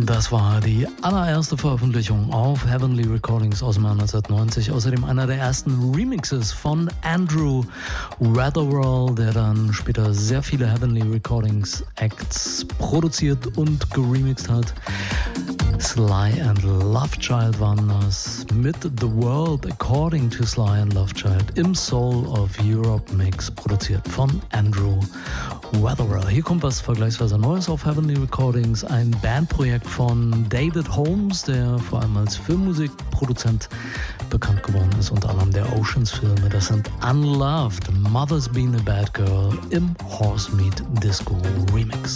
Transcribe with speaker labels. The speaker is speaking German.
Speaker 1: Das war die allererste Veröffentlichung auf Heavenly Recordings aus dem Jahr 1990. Außerdem einer der ersten Remixes von Andrew Weatherall, der dann später sehr viele Heavenly Recordings Acts produziert und geremixed hat. Sly and Lovechild waren das mit The World According to Sly and Lovechild im Soul of Europe Mix, produziert von Andrew Weatherall. Hier kommt was vergleichsweise Neues auf Heavenly Recordings, ein Bandprojekt von David Holmes, der vor allem als Filmmusikproduzent bekannt geworden ist, unter anderem der Oceans-Filme. Das sind Unloved, Mother's Been a Bad Girl im Horse Meat Disco Remix.